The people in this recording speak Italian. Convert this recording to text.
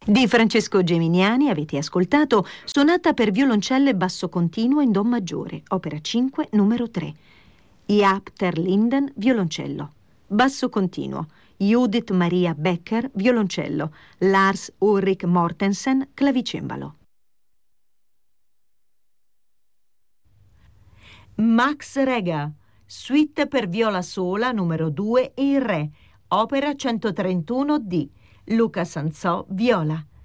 Di Francesco Geminiani avete ascoltato Sonata per violoncelle e basso continuo in do maggiore, opera 5, numero 3. Jaap ter Linden, violoncello. Basso continuo. Judith Maria Becker, violoncello. Lars Ulrik Mortensen, clavicembalo. Max Reger, suite per viola sola numero 2 in re, opera 131 D. Luca Sanzò, viola.